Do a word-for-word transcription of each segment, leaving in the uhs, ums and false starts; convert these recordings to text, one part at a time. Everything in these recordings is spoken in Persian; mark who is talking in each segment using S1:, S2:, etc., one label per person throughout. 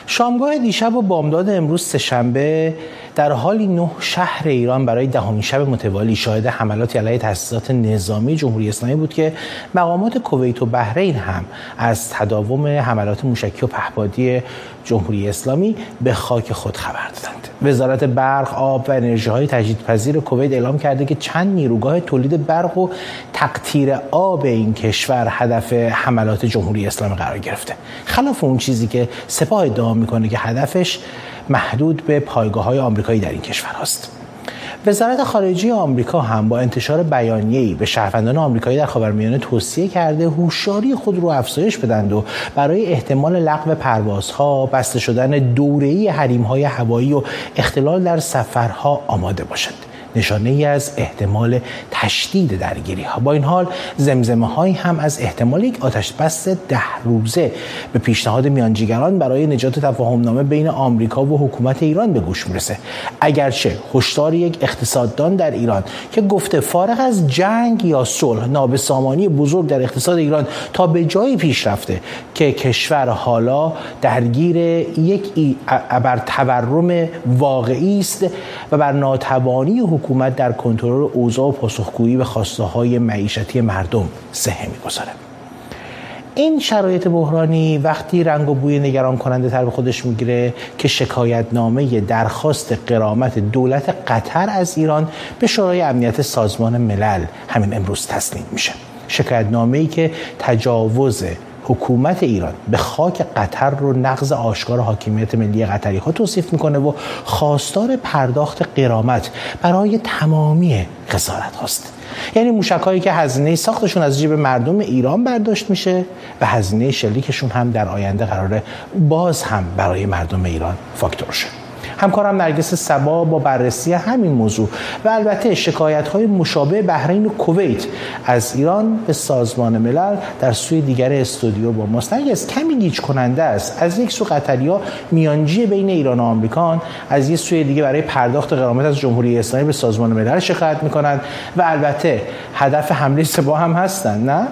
S1: شامگاه دیشب و بامداد امروز سه‌شنبه در حالی نه شهر ایران برای دهمین شب متوالی شاهد حملاتی علیه تأسیسات نظامی جمهوری اسلامی بود که مقامات کویت و بحرین هم از تداوم حملات موشکی و پهپادی جمهوری اسلامی به خاک خود خبر دادند. وزارت برق، آب و انرژی‌های تجدیدپذیر کویت اعلام کرده که چند نیروگاه تولید برق و تقطیر آب این کشور هدف حملات جمهوری اسلامی قرار گرفته. خلاف اون چیزی که سپاه ادعا میکنه که هدفش محدود به پایگاه‌های آمریکایی در این کشور است. وزارت خارجه آمریکا هم با انتشار بیانیه‌ای به شهروندان آمریکایی در خاورمیانه توصیه کرده هوشیاری خود رو افزایش بدند و برای احتمال لغو پروازها، بسته شدن دوره‌ای حریم‌های هوایی و اختلال در سفرها آماده باشند. نشانه ای از احتمال تشدید درگیری ها. با این حال زمزمه هایی هم از احتمال یک آتش بس ده روزه به پیشنهاد میانجیگران برای نجات تفاهمنامه بین آمریکا و حکومت ایران به گوش میرسه. اگرچه هشدار یک اقتصاددان در ایران که گفته فارغ از جنگ یا صلح نابسامانی بزرگ در اقتصاد ایران تا به جایی پیش رفته که کشور حالا درگیر یک ابر تورم واقعی است و بر ناتوانی حکومت در کنترل اوضاع و پاسخگویی به خواسته‌های معیشتی مردم صحه می‌گذاره. این شرایط بحرانی وقتی رنگ و بوی نگران کننده تر به خودش میگیره که شکایتنامه درخواست غرامت دولت قطر از ایران به شورای امنیت سازمان ملل همین امروز تسلیم میشه. شکایتنامه‌ای که تجاوز حکومت ایران به خاک قطر رو نقض آشکار حاکمیت ملی قطری ها توصیف میکنه و خواستار پرداخت غرامت برای تمامی خسارت هاست. یعنی موشک‌هایی که هزینه ساختشون از جیب مردم ایران برداشت میشه و هزینه شلیکشون هم در آینده قراره باز هم برای مردم ایران فاکتور شه. همکارم نرگس صبا با بررسی همین موضوع و البته شکایت‌های مشابه بحرین و کویت از ایران به سازمان ملل در سوی دیگر استودیو با ماست. نرگس، کمی گیج کننده است. از یک سو قطری‌ها میانجی بین ایران و آمریکا، از یک سوی دیگه برای پرداخت غرامت از جمهوری اسلامی به سازمان ملل شکایت می‌کنند و البته هدف حمله سپاه هم هستند، نه؟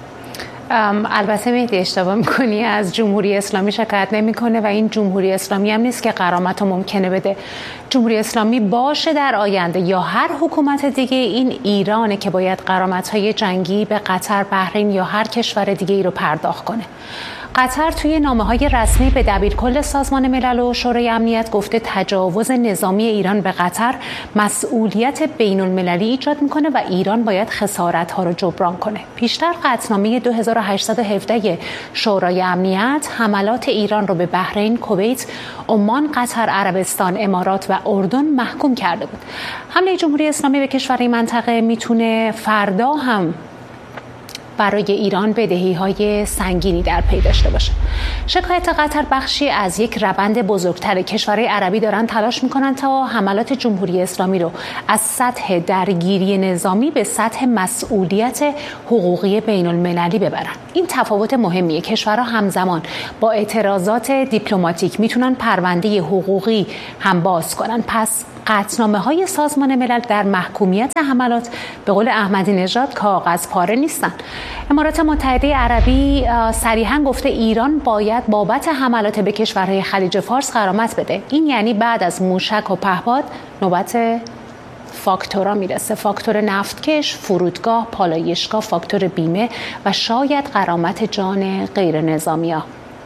S2: البته مهدی اشتباه میکنی، از جمهوری اسلامی شکایت نمیکنه و این جمهوری اسلامی هم نیست که غرامت رو ممکنه بده. جمهوری اسلامی باشه در آینده یا هر حکومت دیگه، این ایرانه که باید غرامت‌های جنگی به قطر، بحرین یا هر کشور دیگه ای رو پرداخت کنه. قطر توی نامه‌های رسمی به دبیرکل سازمان ملل و شورای امنیت گفته تجاوز نظامی ایران به قطر مسئولیت بین‌المللی ایجاد میکنه و ایران باید خسارت‌ها رو جبران کنه. پیشتر قطعنامه دو هزار و هشتصد و هفده شورای امنیت حملات ایران رو به بحرین، کویت، عمان، قطر، عربستان، امارات و اردن محکوم کرده بود. حمله جمهوری اسلامی به کشورهای منطقه میتونه فردا هم برای ایران بدهی‌های سنگینی در پی داشته باشه. شکایت قطر بخشی از یک روند بزرگتر. کشورهای عربی دارن تلاش میکنن تا حملات جمهوری اسلامی رو از سطح درگیری نظامی به سطح مسئولیت حقوقی بین المللی ببرن. این تفاوت مهمیه. کشورها همزمان با اعتراضات دیپلماتیک میتونن پرونده حقوقی هم باز کنن. پس قطعنامه‌های سازمان ملل در محکومیت حملات به قول احمدی نژاد کاغذ پاره نیستن. امارات متحده عربی صریحاً گفته ایران باید بابت حملات به کشورهای خلیج فارس غرامت بده. این یعنی بعد از موشک و پهپاد نوبت فاکتورا میرسه. فاکتور نفتکش، فرودگاه، پالایشگاه، فاکتور بیمه و شاید غرامت جان غیر نظامی‌ها.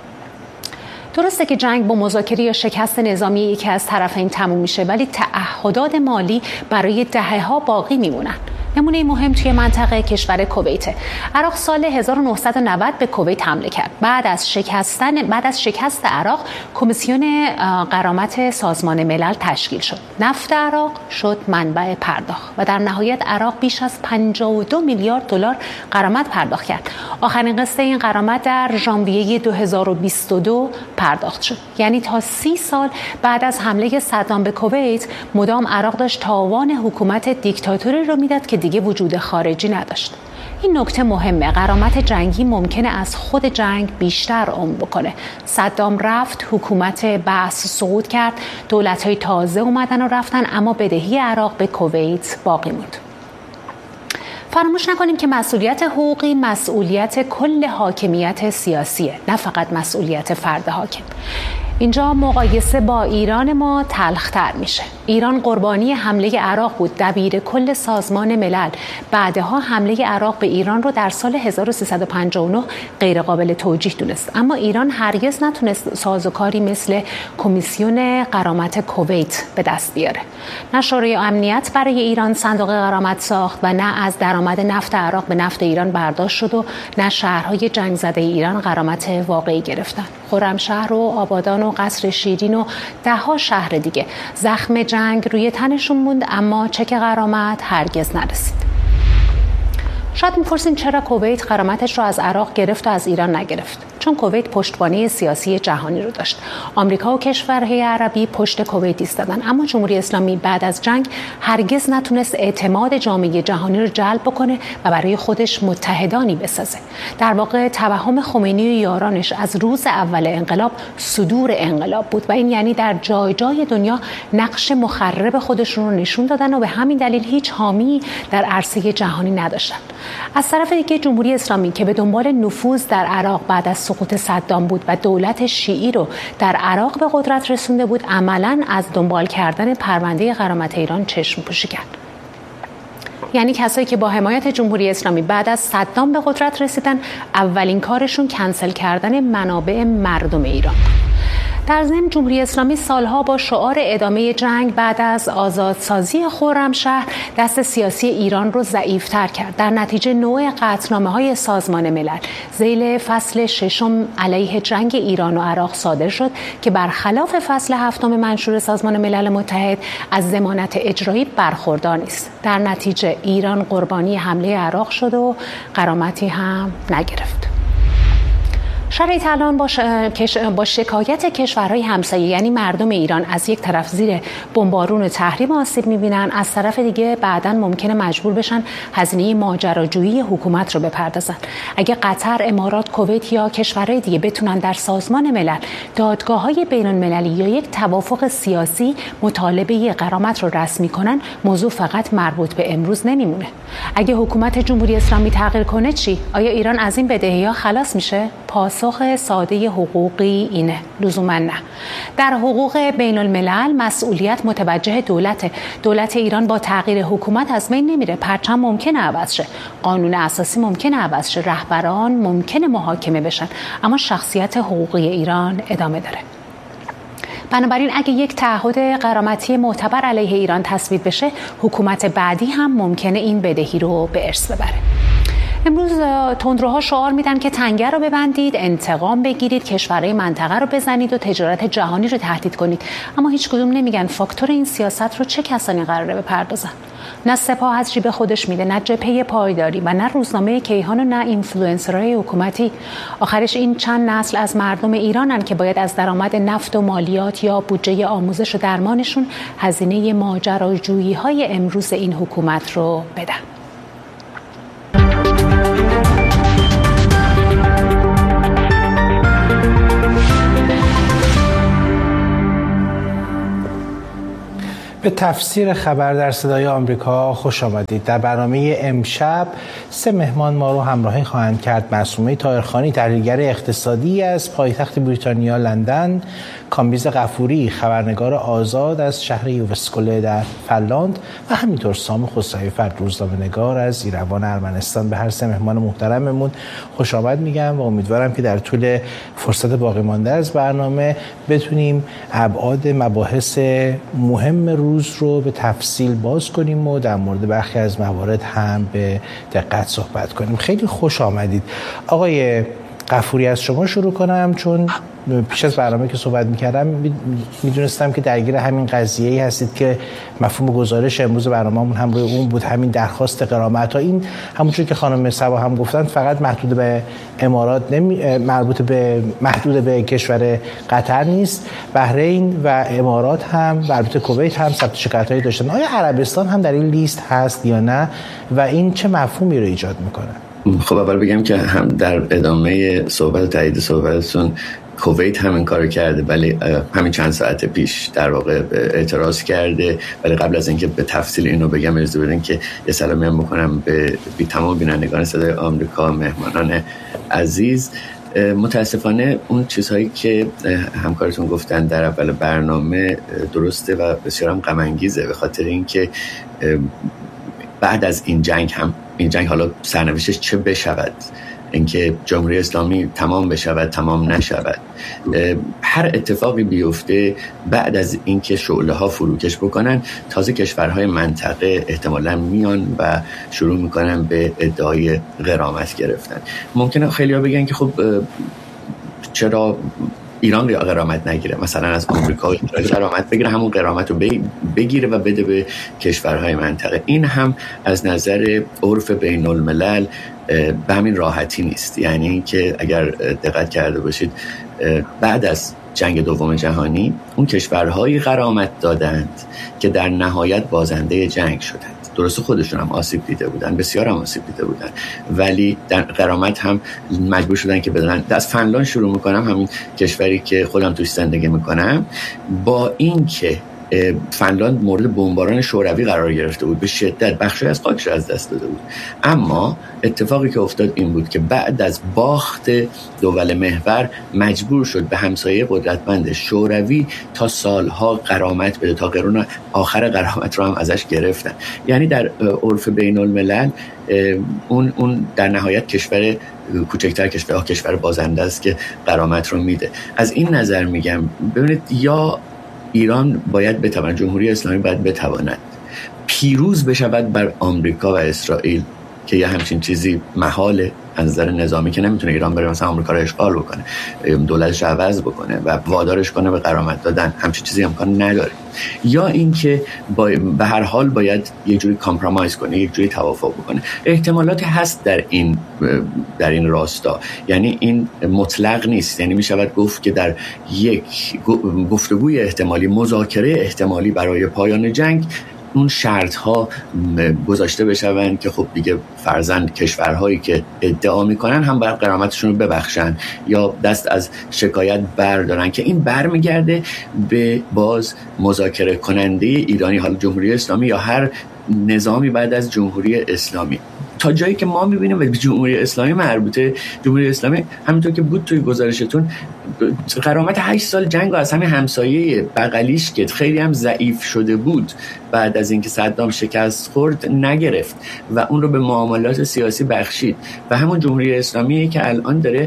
S2: درسته که جنگ با مذاکره یا شکست نظامی یکی از طرفین تموم میشه، ولی تعهدات مالی برای دهه‌ها باقی میمونن. نمونه مهم توی منطقه کشور کویت. عراق سال هزار و نهصد و نود به کویت حمله کرد. بعد از شکستن بعد از شکست عراق کمیسیون غرامت سازمان ملل تشکیل شد. نفت عراق شد منبع پرداخت و در نهایت عراق بیش از پنجاه و دو میلیارد دلار غرامت پرداخت کرد. آخرین قسط این غرامت در ژانویه دو هزار و بیست و دو پرداخت شد. یعنی تا سی سال بعد از حمله صدام به کویت مدام عراق داشت تاوان حکومت دیکتاتوری رو میداد که دیگه وجود خارجی نداشت. این نکته مهمه. غرامت جنگی ممکنه از خود جنگ بیشتر عمر بکنه. صدام رفت، حکومت بعث سقوط کرد، دولت‌های تازه اومدن و رفتن، اما بدهی عراق به کویت باقی موند. فراموش نکنیم که مسئولیت حقوقی مسئولیت کل حاکمیت سیاسیه، نه فقط مسئولیت فرد حاکم. اینجا مقایسه با ایران ما تلختر میشه. ایران قربانی حمله عراق بود. دبیر کل سازمان ملل بعدها حمله عراق به ایران رو در سال هزار و سیصد و پنجاه و نه غیر قابل توجیه دونست، اما ایران هرگز نتونست سازوکاری مثل کمیسیون غرامت کویت به دست بیاره. نه شورای امنیت برای ایران صندوق غرامت ساخت و نه از درآمد نفت عراق به نفت ایران برداشت شد و نه شهرهای جنگ زده ایران غرامت واقعی گرفتن. خرمشهر و آبادان و قصر شیرین و ده ها شهر دیگه زخم جنگ روی تنشون موند، اما چک غرامت هرگز نرسید. شاید می‌پرسین چرا کویت غرامتش رو از عراق گرفت و از ایران نگرفت؟ چون کویت پشتوانه سیاسی جهانی رو داشت. آمریکا و کشورهای عربی پشت کویت ایستادن، اما جمهوری اسلامی بعد از جنگ هرگز نتونست اعتماد جامعه جهانی رو جلب بکنه و برای خودش متحدانی بسازه. در واقع توهم خمینی و یارانش از روز اول انقلاب صدور انقلاب بود و این یعنی در جای جای دنیا نقش مخرب خودشون رو نشون دادن و به همین دلیل هیچ حامی در عرصه جهانی نداشتن. از طرف دیگه جمهوری اسلامی که به دنبال نفوذ در عراق بعد از سقوط صدام بود و دولت شیعی رو در عراق به قدرت رسونده بود، عملاً از دنبال کردن پرونده غرامت ایران چشم پوشی کرد. یعنی کسایی که با حمایت جمهوری اسلامی بعد از صدام به قدرت رسیدن، اولین کارشون کنسل کردن منابع مردم ایران. در ضمن جمهوری اسلامی سالها با شعار ادامه جنگ بعد از آزادسازی خرمشهر دست سیاسی ایران رو ضعیف‌تر کرد. در نتیجه نوع قطعنامه‌های سازمان ملل ذیل فصل ششم علیه جنگ ایران و عراق صادر شد که برخلاف فصل هفتم منشور سازمان ملل متحد از ضمانت اجرایی برخوردار نیست. در نتیجه ایران قربانی حمله عراق شد و غرامتی هم نگرفت. شرایط الان با, ش... با شکایت کشورهای همسایه یعنی مردم ایران از یک طرف زیر بمبارون و تحریم آسیب می‌بینن، از طرف دیگه بعداً ممکنه مجبور بشن هزینه ماجراجویی حکومت رو بپردازن. اگه قطر، امارات، کویت یا کشورهای دیگه بتونن در سازمان ملل، دادگاه‌های بین‌المللی یا یک توافق سیاسی مطالبه غرامت رو رسمی کنن، موضوع فقط مربوط به امروز نمیمونه. اگه حکومت جمهوری اسلامی تغییر کنه چی؟ آیا ایران از این بدهی‌ها خلاص میشه؟ پاسخ ساده حقوقی اینه، لزوما نه. در حقوق بین الملل مسئولیت متوجه دولت. دولت ایران با تغییر حکومت از بین نمیره. پرچم ممکنه عوض شه، قانون اساسی ممکنه عوض شه، رهبران ممکنه محاکمه بشن، اما شخصیت حقوقی ایران ادامه داره. بنابراین اگه یک تعهد غرامتی معتبر علیه ایران تصویب بشه، حکومت بعدی هم ممکنه این بدهی رو به ارث ببره. امروز تندروها شعار میدن که تنگه رو ببندید، انتقام بگیرید، کشورهای منطقه رو بزنید و تجارت جهانی رو تهدید کنید، اما هیچ کدوم نمیگن فاکتور این سیاست رو چه کسانی قراره بپردازن. نه سپاه از جیب خودش میده، نه جبهه پایداری و نه روزنامه کیهان و نه اینفلوئنسرهای حکومتی. آخرش این چند نسل از مردم ایرانن که باید از درآمد نفت و مالیات یا بودجه آموزش و درمانشون هزینه ماجراجویی‌های امروز این حکومت رو بدن.
S1: به تفسیر خبر در صدای آمریکا خوش آمدید. در برنامه امشب سه مهمان ما رو همراهی خواهند کرد. معصومه طاهرخانی، تحلیلگر اقتصادی از پایتخت بریتانیا لندن، کامبیز غفوری، خبرنگار آزاد از شهر یووسکوله در فنلاند و همینطور سام خسروی فرد، روزنامه‌نگار از ایروان ارمنستان. به هر سه مهمان محترممون خوش آمد میگم و امیدوارم که در طول فرصت باقی مانده از برنامه بتونیم ابعاد مباحث مهم روز رو به تفصیل باز کنیم و در مورد برخی از موارد هم به دقت صحبت کنیم. خیلی خوش آمدید. آقای غفوری از شما شروع کنم، چون پیش از برنامه که صحبت می‌کردم می‌دونستم که درگیر همین قضیه‌ای هستید که مفهوم گزارش امروز برنامه‌مون هم روی اون بود، همین درخواست غرامت ها. این همونجوری که خانم صبا هم گفتن فقط محدود به امارات نمی... مربوط به محدود به کشور قطر نیست، بحرین و امارات هم و البته کویت هم ثبت شکایت‌هایی داشتن. آیا عربستان هم در این لیست هست یا نه و این چه مفهومی رو ایجاد می‌کنه؟
S3: خب اول بگم که هم در ادامه صحبت و تایید صحبتتون کویت همین کارو کرده، ولی همین چند ساعت پیش در واقع اعتراض کرده. ولی قبل از اینکه به تفصیل اینو بگم اجازه بدین که یه سلامی هم بکنم به بی تمام بینندگان صدای آمریکا، مهمانان عزیز. متاسفانه اون چیزهایی که همکارتون گفتن در اول برنامه درسته و بسیار هم غم انگیزه، به خاطر اینکه بعد از این جنگ هم این جنگ حالا سرنوشتش چه بشود، اینکه جمهوری اسلامی تمام بشود تمام نشود، هر اتفاقی بیفته بعد از اینکه شعله ها فروکش بکنن تازه کشورهای منطقه احتمالاً میان و شروع میکنن به ادعای غرامت گرفتن. ممکنه خیلی ها بگن که خب چرا ایران غرامت نگیره، مثلا از آمریکا غرامت بگیره، همون غرامت رو بگیره و بده به کشورهای منطقه. این هم از نظر عرف بین الملل به همین راحتی نیست. یعنی اینکه اگر دقت کرده باشید بعد از جنگ دوم جهانی اون کشورهایی غرامت دادند که در نهایت بازنده جنگ شدند. درسته خودشون هم آسیب دیده بودن، بسیار هم آسیب دیده بودن، ولی در غرامت هم مجبور شدن که بدن. از فنلاند شروع میکنم، همین کشوری که خودم توش زندگی میکنم. با این که فنلاند مورد بمباران شوروی قرار گرفته بود، به شدت بخشی از خاکش از دست داده بود، اما اتفاقی که افتاد این بود که بعد از باخت دول محور مجبور شد به همسایه قدرتمند شوروی تا سالها غرامت بده، تا قرون آخر غرامت رو هم ازش گرفتن. یعنی در عرف بین الملل اون اون در نهایت کشور کوچکتر کشور کشور بازنده است که غرامت رو میده. از این نظر میگم ببینید، یا ایران باید بتواند، جمهوری اسلامی باید بتواند پیروز بشود بر آمریکا و اسرائیل که یه همچین چیزی محاله از نظر نظامی، که نمیتونه ایران بره مثلا آمریکا رو اشغال بکنه، دولتش عوض بکنه و وادارش کنه به غرامت دادن، همچین چیزی امکان نداره. یا اینکه به هر حال باید یک جوری کامپرومایز کنه، یک جوری توافق بکنه. احتمالاتی هست در این در این راستا، یعنی این مطلق نیست. یعنی میشود گفت که در یک گفتگوی احتمالی، مذاکره احتمالی برای پایان جنگ، اون شرط ها گذاشته بشوند که خب دیگه فرضاً کشورهایی که ادعا میکنن هم باید غرامتشون رو ببخشن یا دست از شکایت بردارن، که این برمیگرده به باز مذاکره کننده ایرانی، حالا جمهوری اسلامی یا هر نظامی بعد از جمهوری اسلامی. تا جایی که ما میبینیم به جمهوری اسلامی مربوطه، جمهوری اسلامی همینطور که بود توی گزارشتون، غرامت هشت سال جنگ از همین همسایه بغلیش که خیلی هم ضعیف شده بود بعد از اینکه صدام شکست خورد نگرفت و اون رو به معاملات سیاسی بخشید. و همون جمهوری اسلامی که الان داره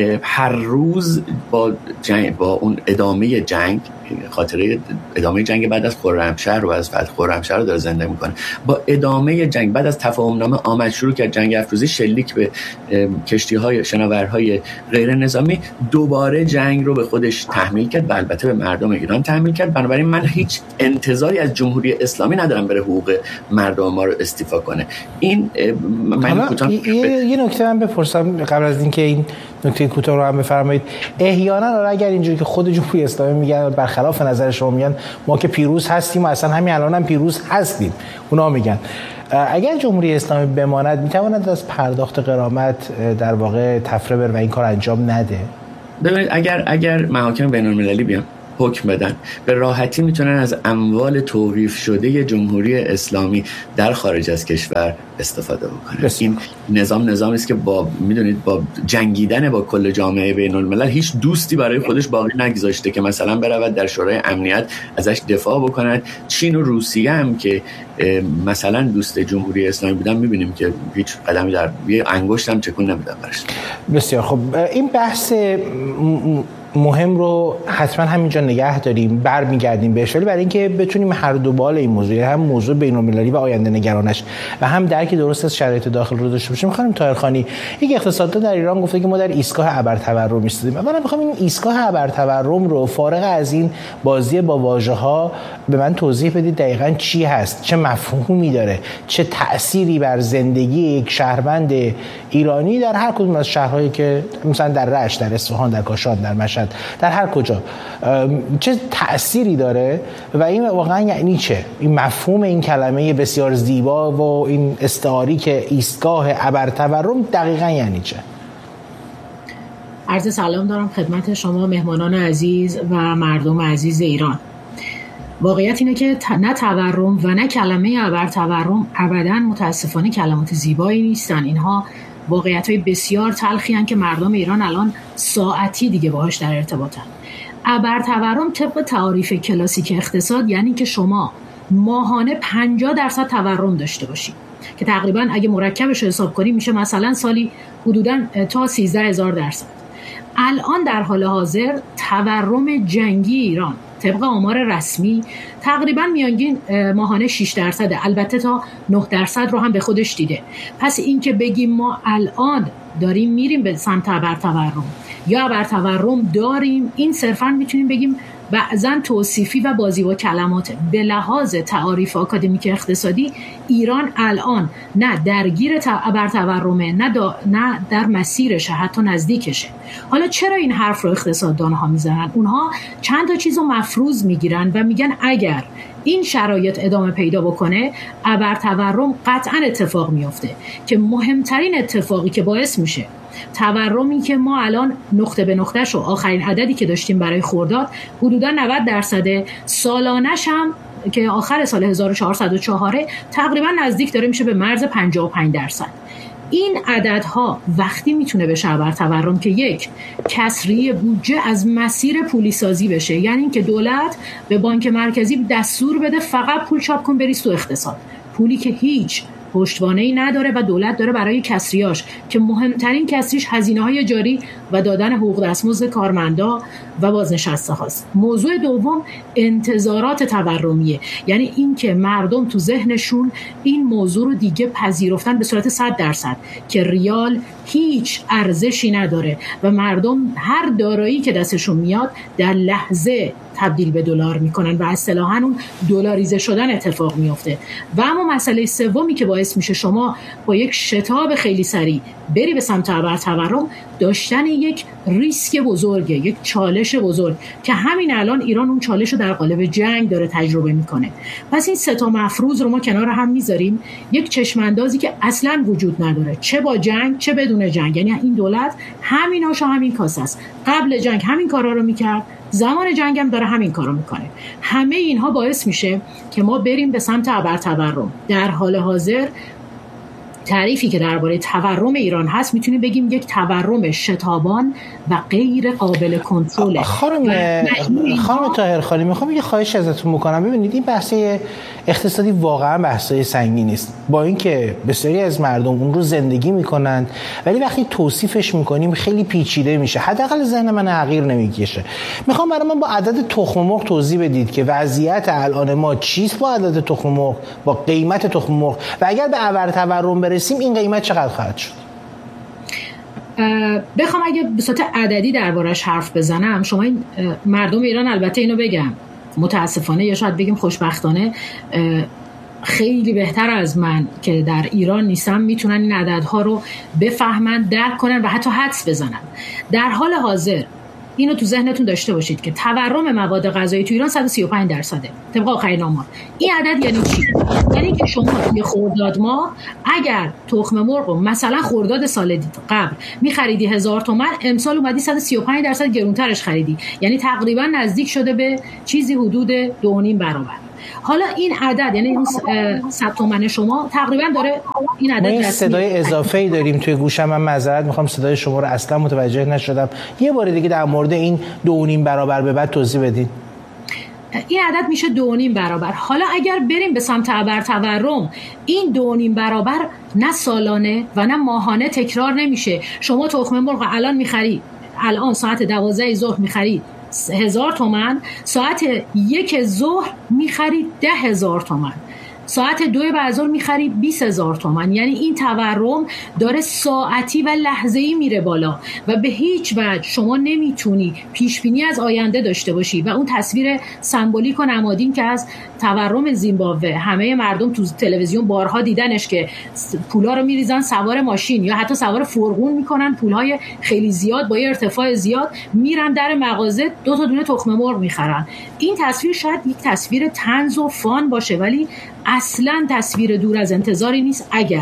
S3: هر روز با جنگ، با اون ادامه جنگ، خاطره ادامه جنگ بعد از خرمشهر و از فتح خرمشهر رو داره زنده میکنه، با ادامه جنگ بعد از تفاهم نامه آمد شروع کرد جنگ افروزی، شلیک به کشتی‌های شناورهای غیر نظامی، دوباره جنگ رو به خودش تحمیل کرد و البته به مردم ایران تحمیل کرد. بنابراین من هیچ انتظاری از جمهوری اسلامی ندارم بره حقوق مردم ما رو استیفا کنه. این من کوتاه
S1: یه, یه نکته من بپرسم قبل از اینکه این نکته کوتاه رو هم بفرمایید. احیانا اگر اینجوری که خود جمهوری اسلامی میگن برخلاف نظر شما میگن ما که پیروز هستیم و اصلا همین الان هم پیروز هستیم، اونا میگن اگر جمهوری اسلامی بماند میتواند از پرداخت غرامت در واقع تفره بر و این کار انجام نده؟
S3: ببینید، اگر اگر محاکم بین المللی بیان حکم بدن، به راحتی میتونن از اموال توقیف شده جمهوری اسلامی در خارج از کشور استفاده بکنن. بس. این نظام نظامی است که با میدونید با جنگیدن با کل جامعه بین الملل هیچ دوستی برای خودش باقی نگذاشته که مثلا برود در شورای امنیت ازش دفاع بکنند. چین و روسیه هم که مثلا دوست جمهوری اسلامی بودن میبینیم که هیچ قدمی در یه انگشت هم تکون نمیدن برش.
S1: بسیار خب، این بحث مهم رو حتما همینجا نگه داریم، برمیگردیم بهش، ولی برای اینکه بتونیم هر دو بال این موضوع، هم موضوع بین‌المللی و آینده نگرانش و هم درک درست از شرایط داخل رو داشته باشیم، می‌خوام طاهرخانی، یک اقتصاددان در ایران گفته که ما در ایستگاه ابرتورم ایستادیم. اولا می‌خوام این ایستگاه ابرتورم رو فارغ از این بازی با واژه‌ها به من توضیح بدید دقیقاً چی هست، چه مفهومی داره، چه تأثیری بر زندگی یک شهروند ایرانی در هر کدوم از شهرهایی که مثلا در رشت، در اصفهان، در کاشان، در مشهد، در هر کجا چه تأثیری داره و این واقعا یعنی چه؟ این مفهوم این کلمه بسیار زیبا و این استعاری که ایستگاه ابرتورم دقیقا یعنی چه؟
S4: عرض سلام دارم خدمت شما مهمانان عزیز و مردم عزیز ایران. واقعیت اینه که نه تورم و نه کلمه ابرتورم ابداً متاسفانه کلمات زیبایی نیستن. اینها واقعیت‌های بسیار تلخی هستند که مردم ایران الان ساعتی دیگه باهاش در ارتباطن. ابر تورم طبق تعاریف کلاسیک اقتصاد یعنی که شما ماهانه پنجاه درصد تورم داشته باشید که تقریبا اگه مرکبش رو حساب کنیم میشه مثلا سالی حدوداً تا سیزده هزار درصد. الان در حال حاضر تورم جنگی ایران طبق آمار رسمی تقریبا میانگین ماهانه شش درصده، البته تا نه درصد رو هم به خودش دیده. پس این که بگیم ما الان داریم میریم به سمت ابر تورم یا ابر تورم داریم، این صرفا میتونیم بگیم بعضن توصیفی و بازی با کلماته. به لحاظ تعاریف آکادمیک اقتصادی ایران الان نه درگیر ابر تورمه نه, نه در مسیرشه، حتی نزدیکشه. حالا چرا این حرف رو اقتصاددان ها میزنن؟ اونها چند تا چیز رو مفروض میگیرن و میگن اگر این شرایط ادامه پیدا بکنه ابر تورم قطعا اتفاق میفته، که مهمترین اتفاقی که باعث میشه تورمی که ما الان نقطه به نقطه شو آخرین عددی که داشتیم برای خرداد حدوداً نود درصده، سالانش هم که آخر سال هزار و چهارصد و چهار تقریبا نزدیک داره میشه به مرز پنجاه و پنج درصد. این عددها وقتی میتونه بشه ابر تورم که یک، کسری بودجه از مسیر پولی سازی بشه، یعنی اینکه دولت به بانک مرکزی دستور بده فقط پول چاپ کن بریز تو اقتصاد، پولی که هیچ پشتوانه‌ای نداره و دولت داره برای کسریاش که مهمترین کسریش هزینه‌های جاری و دادن حقوق دستمزد کارمندا و بازنشسته هاست. موضوع دوم انتظارات تورمیه، یعنی این که مردم تو ذهنشون این موضوع رو دیگه پذیرفتن به صورت صد درصد که ریال هیچ ارزشی نداره و مردم هر دارایی که دستشون میاد در لحظه تبدیل به دلار میکنن و اصطلاحاً اون دلاریزه شدن اتفاق میفته. و اما مسئله سومی که باعث میشه شما با یک شتاب خیلی سریع بری به سمت ابر تورم، داشتن یک ریسک بزرگه، یک چالش بزرگ که همین الان ایران اون چالش رو در قالب جنگ داره تجربه میکنه. پس این سه تا مفروض رو ما کنار هم میذاریم، یک چشم اندازی که اصلا وجود نداره، چه با جنگ چه بدون جنگ. یعنی این دولت همیناشو همین کاسه است، قبل جنگ همین کارا رو میکرد، زمان جنگ هم داره همین کارو میکنه. همه اینها باعث میشه که ما بریم به سمت ابر تورم. در حال حاضر تعریفی که درباره تورم ایران هست میتونیم بگیم یک تورم شتابان و غیر قابل کنترله.
S1: خانم خانم طاهرخانی میخوام یه خواهش ازتون بکنم. ببینید این بحث اقتصادی واقعا بحثای سنگینی است، با اینکه بسیاری از مردم اون رو زندگی میکنن ولی وقتی توصیفش میکنیم خیلی پیچیده میشه، حداقل ذهن من حقیر نمیکشه. میخوام برای من با عدد تخم مرغ توضیح بدید که وضعیت الان ما چیست با عدد تخم مرغ، با قیمت تخم مرغ، و اگر به ابر تورم برسیم این قیمت چقدر خواهد شد؟
S4: بخوام اگه به صورت عددی دربارش حرف بزنم، شما این مردم ایران، البته اینو بگم متاسفانه یا شاید بگیم خوشبختانه، خیلی بهتر از من که در ایران نیستم میتونن این عددها رو بفهمن، درک کنن و حتی حدس بزنن. در حال حاضر اینو تو ذهنتون داشته باشید که تورم مواد غذایی تو ایران صد و سی و پنج درصده طبق آخرین آمار. این عدد یعنی چی؟ یعنی که شما توی خرداد ماه اگر تخم مرغ مثلا خرداد سال قبل می‌خریدی هزار تومان، امسال اومدی صد و سی و پنج درصد گرونترش خریدی، یعنی تقریبا نزدیک شده به چیزی حدود دو و نیم برابر. حالا این عدد یعنی این صد تومن شما تقریبا داره این عدد.
S1: ما این صدای اضافه‌ای داریم توی گوشم، من معذرت میخوام صدای شما رو اصلا متوجه نشدم، یه بار دیگه در مورد این دو و نیم برابر به بعد توضیح بدین.
S4: این عدد میشه دو و نیم برابر. حالا اگر بریم به سمت ابر تورم، این دو و نیم برابر نه سالانه و نه ماهانه تکرار نمیشه. شما تخم مرغ الان میخری، الان ساعت دوازده ظهر میخری هزار تومن، ساعت یک ظهر میخرید ده هزار تومن، ساعت دو بعد میخری بیست هزار تومان. یعنی این تورم داره ساعتی و لحظه‌ای میره بالا و به هیچ وجه شما نمیتونی پیش بینی از آینده داشته باشی. و اون تصویر سمبولیک و نمادین که از تورم زیمبابوه همه مردم تو تلویزیون بارها دیدنش که پولا رو میریزن سوار ماشین یا حتی سوار فرغون میکنن، پولهای خیلی زیاد با ارتفاع زیاد میرن در مغازه دو تا دونه تخم مرغ میخرن. این تصویر شاید یک تصویر طنز و فان باشه ولی اصلا تصویر دور از انتظاری نیست. اگر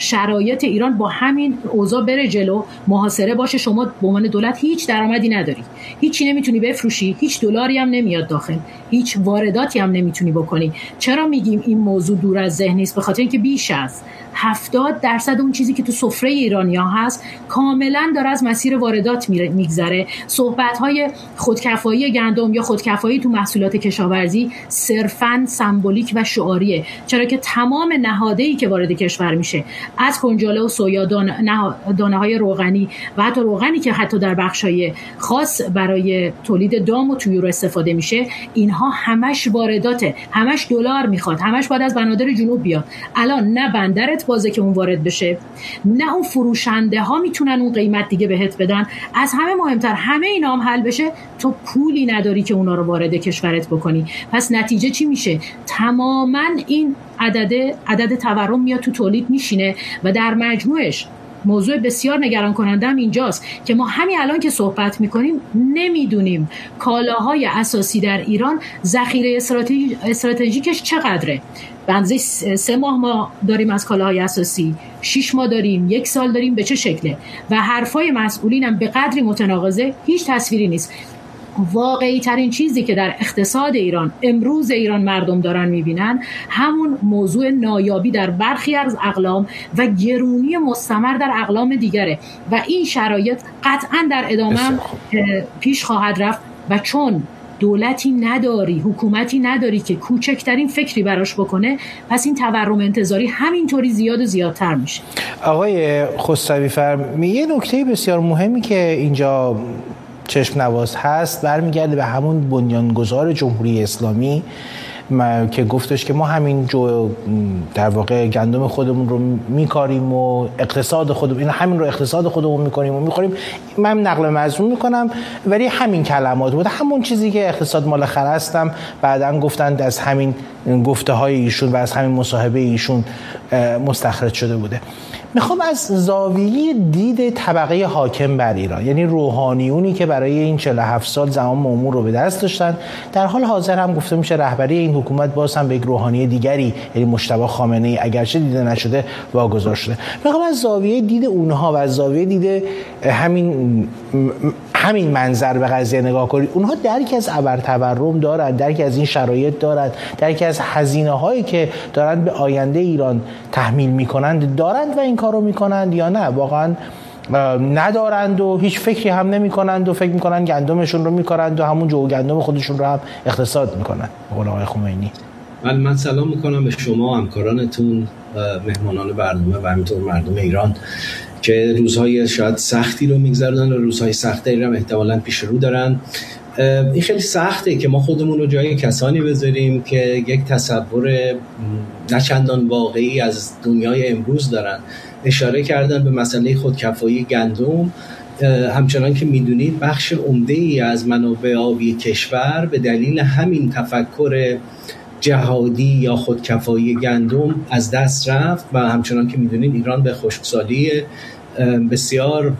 S4: شرایط ایران با همین اوضاع بره جلو، محاصره باشه، شما به عنوان دولت هیچ درآمدی نداری، هیچی نمیتونی بفروشی، هیچ دلاری هم نمیاد داخل، هیچ وارداتی هم نمیتونی بکنی. چرا میگیم این موضوع دور از ذهن نیست؟ به خاطر اینکه بیش از هفتاد درصد اون چیزی که تو سفره ایرانی‌ها هست کاملا داره از مسیر واردات میگذره. صحبت‌های خودکفایی گندم یا خودکفایی تو محصولات کشاورزی صرفاً سمبولیک و شعاریه، چرا که تمام نهاده‌ای که وارد کشور میشه، از کنجاله و سویا، دانه‌های روغنی و حتی روغنی که حتی در بخش‌های خاص برای تولید دام و طیور استفاده میشه، اینها همش وارداته، همش دلار میخواد، همش باید از بنادر جنوب بیاد. الان نه بندرت بازه که اون وارد بشه، نه اون فروشنده ها میتونن اون قیمت دیگه بهت بدن. از همه مهمتر همه اینا هم حل بشه، تو پولی نداری که اونا رو وارد کشورت بکنی. پس نتیجه چی میشه؟ تماما این عدد عدد تورم میاد تو تولید میشینه و در مجموعش موضوع بسیار نگران کننده هم اینجاست که ما همین الان که صحبت میکنیم نمیدونیم کالاهای اساسی در ایران ذخیره استراتژی استراتژیکش چقدره. بنزه سه ماه ما داریم از کالاهای اساسی، شش ماه داریم، یک سال داریم، به چه شکله؟ و حرفای مسئولین هم به قدری متناقضه، هیچ تصویری نیست. واقعی ترین چیزی که در اقتصاد ایران امروز ایران مردم دارن میبینن همون موضوع نایابی در برخی از اقلام و گرونی مستمر در اقلام دیگره و این شرایط قطعا در ادامه پیش خواهد رفت و چون دولتی نداری، حکومتی نداری که کوچکترین فکری براش بکنه، پس این تورم انتظاری همینطوری زیاد و زیادتر میشه.
S1: آقای خسروی فرم، یه نکته بسیار مهمی که اینجا چشم نواز هست برمیگرده به همون بنیانگذار جمهوری اسلامی که گفتش که ما همین جو در واقع گندم خودمون رو میکاریم و اقتصاد خودمون، این همین رو اقتصاد خودمون میکنیم و میخوریم. من نقل مضمون میکنم ولی همین کلمات بود، همون چیزی که اقتصاد مال خر هستم بعداً گفتند از همین گفته های ایشون و از همین مصاحبه ایشون مستخرج شده بوده. میخوام از زاویه دید طبقه حاکم بر ایران، یعنی روحانیونی که برای این چهل و هفت سال زمان امور رو به دست داشتن، در حال حاضر هم گفته میشه رهبری این حکومت باز هم به یک روحانی دیگری یعنی مجتبی خامنه‌ای اگرچه دیده نشده واگذار شده. میخوام از زاویه دید اونها و از زاویه دید همین همین منظر به قضیه نگاه کنید. اونها درکی از ابرتورم دارند، درکی از این شرایط دارند، درکی از هزینه‌هایی که دارند به آینده ایران تحمیل میکنند دارند و این کارو میکنند یا نه واقعا ندارند و هیچ فکری هم نمیکنند و فکر میکنند گندمشون رو میکارند و همون جو گندم خودشون رو هم اقتصاد میکنند. قول آقای خمینی.
S5: بله، من سلام میکنم به شما همکارانتون، مهمانان برنامه و همینطور مردم ایران که روزهای شاید سختی رو میگذرونن و روزهای سختی رو احتمالاً پیش رو دارن. این خیلی سخته که ما خودمون رو جای کسانی بذاریم که یک تصور نچندان واقعی از دنیای امروز دارن. اشاره کردن به مسئله خودکفایی گندم، همچنان که میدونید بخش عمده‌ای از منابع آبی کشور به دلیل همین تفکر جهادی یا خودکفایی گندم از دست رفت و همچنان که میدونید ایران به خشکسالی بسیار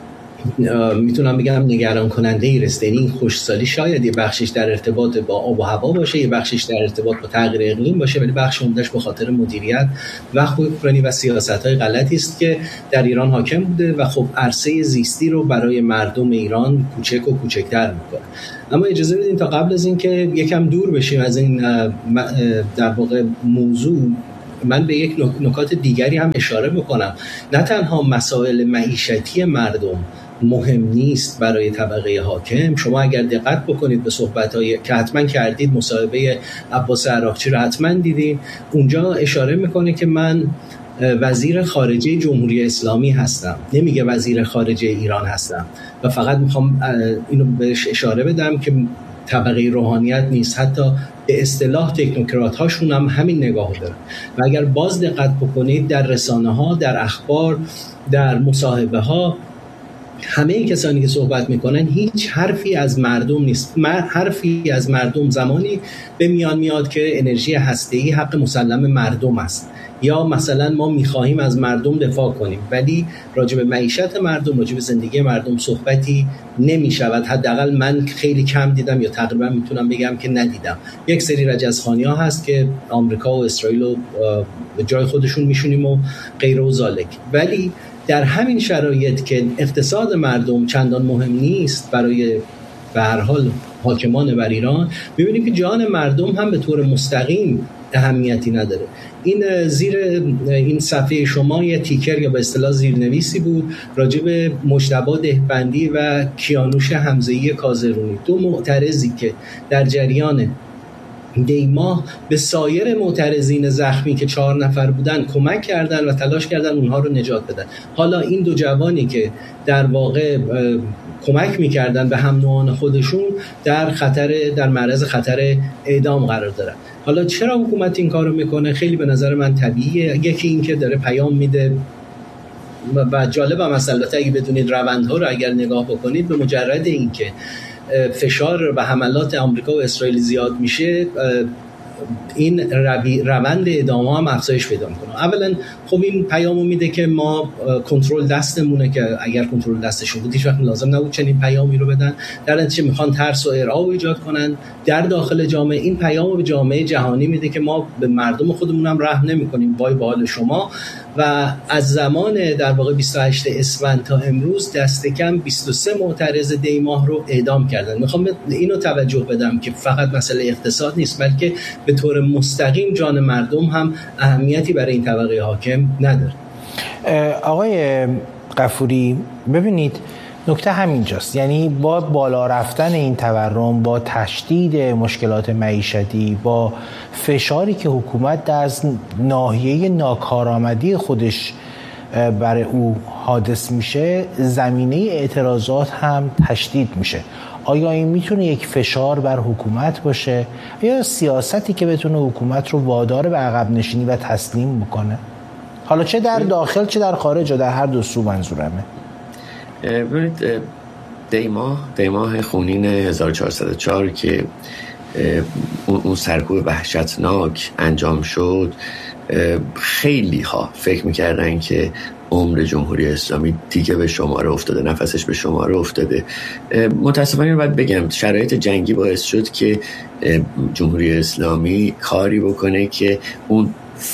S5: میتونم بگم نگران کننده ای رسیده. این خشکسالی شاید یه بخشش در ارتباط با آب و هوا باشه، یه بخشش در ارتباط با تغییر اقلیم باشه، ولی بخش عمده‌اش به خاطر مدیریت و حکمرانی و سیاست‌های غلطی است که در ایران حاکم بوده و خب عرصه زیستی رو برای مردم ایران کوچک و کوچکتر میکنه. اما اجازه بدین تا قبل از این که یکم دور بشیم از این در واقع موضوع، من به یک نکات دیگری هم اشاره بکنم. نه تنها مسائل معیشتی مردم مهم نیست برای طبقه حاکم. شما اگر دقت بکنید به صحبت‌های که حتما کردید، مصاحبه عباس عراقچی رو حتما دیدید، اونجا اشاره میکنه که من وزیر خارجه جمهوری اسلامی هستم، نمیگه وزیر خارجه ایران هستم. و فقط میخوام اینو بهش اشاره بدم که طبقه روحانیت نیست، حتی به اصطلاح تکنوکرات هاشون هم همین نگاه دارن. و اگر باز دقت بکنید در رسانه ها، در اخبار، در مصاحبه ها، همه این کسانی که صحبت میکنن هیچ حرفی از مردم نیست. حرفی از مردم زمانی به میان میاد که انرژی هسته‌ای حق مسلم مردم است، یا مثلا ما میخواهیم از مردم دفاع کنیم، ولی راجع به معیشت مردم، راجع به زندگی مردم صحبتی نمیشود. حداقل من خیلی کم دیدم یا تقریبا میتونم بگم که ندیدم. یک سری رجزخوانی ها هست که آمریکا و اسرائیل رو به جای خودشون میشونیم و غیر و ذالک، ولی در همین شرایط که اقتصاد مردم چندان مهم نیست برای به هر حال حاکمان بر ایران، می‌بینیم که جان مردم هم به طور مستقیم اهمیتی نداره. این زیر این صفحه شما یه تیکر یا به اصطلاح زیرنویسی بود راجع به مجتبی دهبندی و کیانوش حمزه‌ای کازرونی، دو معترضی که در جریان دیماه به سایر معترضین زخمی که چهار نفر بودن کمک کردن و تلاش کردن اونها رو نجات بدن. حالا این دو جوانی که در واقع کمک میکردن به هم نوعان خودشون در خطر در معرض خطر اعدام قرار دارن. حالا چرا حکومت این کارو میکنه؟ خیلی به نظر من طبیعیه. یکی این که داره پیام میده و جالب هم است البته اگه بدونید روندها رو اگر نگاه بکنید، به مجرد این که فشار و حملات آمریکا و اسرائیل زیاد میشه، این روند ادامه هم افزایش پیدا میکنه. اولا خب این پیامو میده که ما کنترل دستمونه، که اگر کنترل دستشون بود هیچ وقت لازم نبود چنین پیامی رو بدن. در نتیجه میخوان ترس و ارعاب ایجاد کنن در داخل جامعه. این پیامو به جامعه جهانی میده که ما به مردم خودمون هم رحم نمیکنیم، وای به حال شما. و از زمان در واقع بیست و هشتم اسفند تا امروز دست کم بیست و سه معترض دیماه رو اعدام کردن. میخوام اینو توجه بدم که فقط مسئله اقتصاد نیست، بلکه به طور مستقیم جان مردم هم اهمیتی برای این طبقه حاکم نداره.
S1: آقای غفوری، ببینید نکته همینجاست، یعنی با بالا رفتن این تورم، با تشدید مشکلات معیشتی، با فشاری که حکومت از ناحیه ناکارآمدی خودش برای او حادث میشه، زمینه اعتراضات هم تشدید میشه. آیا این میتونه یک فشار بر حکومت باشه یا سیاستی که بتونه حکومت رو وادار به عقب نشینی و تسلیم بکنه؟ حالا چه در داخل چه در خارج و در هر دو سو منظورمه.
S3: ببینید دیماه دیماه خونین هزار و چهارصد و چهار که اون سرکوب وحشتناک انجام شد، خیلی ها فکر میکردن که عمر جمهوری اسلامی دیگه به شماره افتاده، نفسش به شماره افتاده. متاسفانه باید بگم شرایط جنگی باعث شد که جمهوری اسلامی کاری بکنه که اون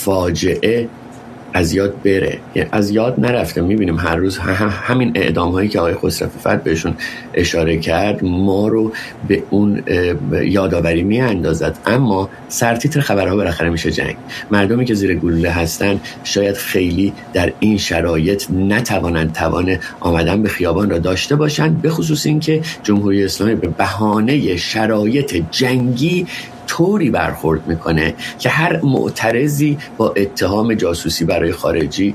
S3: فاجعه از یاد بره، یعنی از یاد نرفته. میبینیم هر روز همین اعدام هایی که آقای خسرو فتح بهشون اشاره کرد ما رو به اون یادآوری میاندازد. اما سرتیتر خبرها بالاخره میشه جنگ. مردمی که زیر گلوله هستن شاید خیلی در این شرایط نتوانند توان آمدن به خیابان را داشته باشند، به خصوص این که جمهوری اسلامی به بهانه شرایط جنگی طوری برخورد میکنه که هر معترضی با اتهام جاسوسی برای خارجی